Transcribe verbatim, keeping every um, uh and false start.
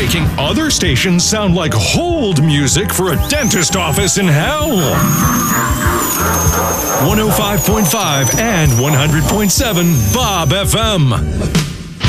making other stations sound like hold music for a dentist office in hell. one oh five point five and one hundred point seven Bob F M.